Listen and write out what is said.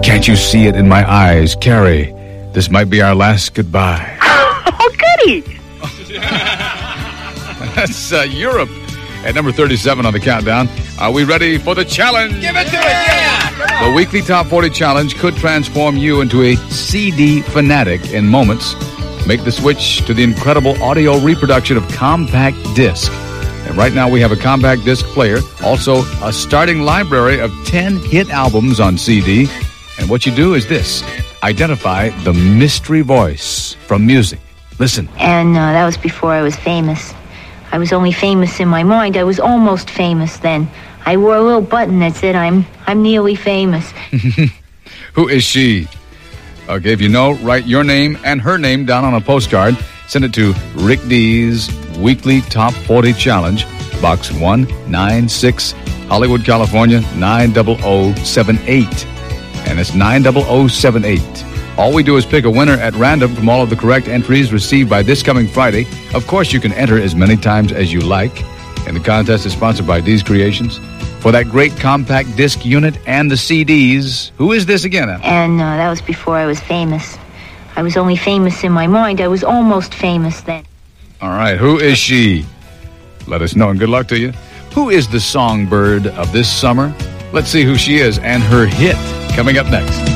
Can't you see it in my eyes? Carrie, this might be our last goodbye. Oh, goody. That's Europe at number 37 on the countdown. Are we ready for the challenge? Give it to it, yeah! The weekly Top 40 Challenge could transform you into a CD fanatic in moments. Make the switch to the incredible audio reproduction of Compact Disc. And right now we have a compact disc player, also a starting library of 10 hit albums on CD. And what you do is this: identify the mystery voice from music. Listen. And that was before I was famous. I was only famous in my mind. I was almost famous then. I wore a little button that said, I'm nearly famous. Who is she? Okay, if you know, write your name and her name down on a postcard. Send it to Rick D's Weekly Top 40 Challenge, Box 196, Hollywood, California, 90078. And it's 90078. All we do is pick a winner at random from all of the correct entries received by this coming Friday. Of course, you can enter as many times as you like. And the contest is sponsored by D's Creations. For that great compact disc unit and the CDs. Who is this again, Anna? And that was before I was famous. I was only famous in my mind. I was almost famous then. All right, who is she? Let us know, and good luck to you. Who is the songbird of this summer? Let's see who she is and her hit coming up next.